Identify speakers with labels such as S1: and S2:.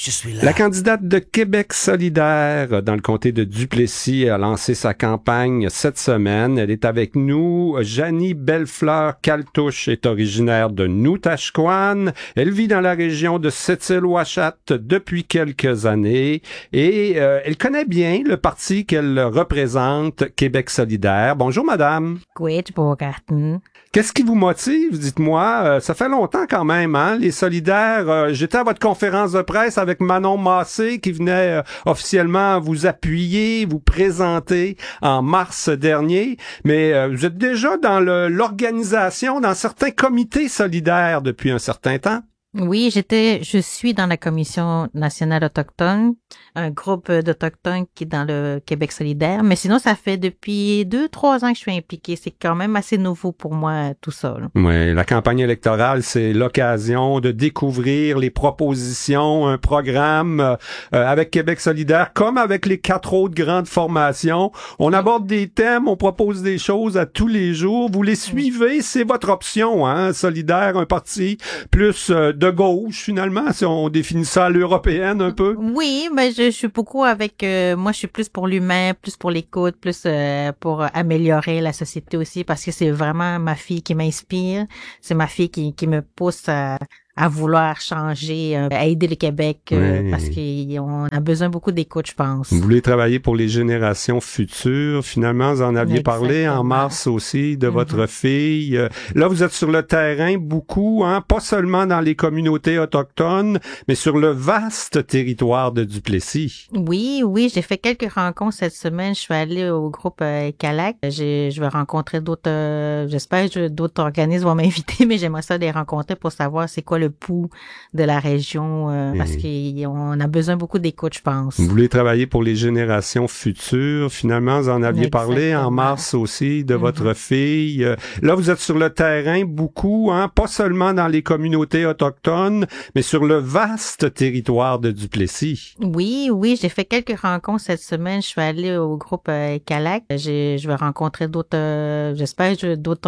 S1: je suis là.
S2: La candidate de Québec solidaire dans le comté de Duplessis a lancé sa campagne cette semaine. Elle est avec nous. Janie Bellefleur-Caltouche est originaire de Noutashquan. Elle vit dans la région de Sept-Îles-Ouachat depuis quelques années et elle connaît bien le parti qu'elle représente, Québec solidaire. Bonjour, madame. Qu'est-ce qui vous motive, dites-moi? Ça fait longtemps quand même, hein? Les solidaires, j'étais à votre conférence de presse avec Manon Massé qui venait officiellement vous appuyer, vous présenter en mars dernier, mais vous êtes déjà dans l'organisation, dans certains comités solidaires depuis un certain temps.
S3: Oui, je suis dans la Commission nationale autochtone, un groupe d'Autochtones qui est dans le Québec solidaire, mais sinon, ça fait depuis 2-3 ans que je suis impliquée. C'est quand même assez nouveau pour moi, tout ça.
S2: Oui, la campagne électorale, c'est l'occasion de découvrir les propositions, un programme avec Québec solidaire, comme avec les 4 autres grandes formations. On aborde des thèmes, on propose des choses à tous les jours. Vous les suivez, c'est votre option, hein, solidaire, un parti plus de gauche, finalement, si on définit ça à l'européenne un peu.
S3: Oui, mais je suis beaucoup avec... moi, je suis plus pour l'humain, plus pour l'écoute, plus pour améliorer la société aussi, parce que c'est vraiment ma fille qui m'inspire. C'est ma fille qui me pousse à vouloir changer, à aider le Québec,
S2: Oui.
S3: parce qu'on a besoin beaucoup d'écoute, je pense.
S2: Vous voulez travailler pour les générations futures. Finalement, vous en aviez parlé en
S3: Exactement.
S2: mars aussi de votre fille. Là, vous êtes sur le terrain beaucoup, hein, pas seulement dans les communautés autochtones, mais sur le vaste territoire de Duplessis.
S3: Oui, j'ai fait quelques rencontres cette semaine. Je suis allée au groupe Calac. Je vais rencontrer d'autres, j'espère que d'autres organismes vont m'inviter, mais j'aimerais ça les rencontrer pour savoir c'est quoi le pouls de la région, parce qu'on a besoin beaucoup d'écoute, je pense.
S2: Vous voulez travailler pour les générations futures. Finalement, vous en aviez parlé en
S3: Exactement.
S2: mars aussi de votre fille. Là, vous êtes sur le terrain beaucoup, hein, pas seulement dans les communautés autochtones, mais sur le vaste territoire de Duplessis.
S3: Oui, j'ai fait quelques rencontres cette semaine. Je suis allée au groupe Calac. Je vais rencontrer d'autres, j'espère que d'autres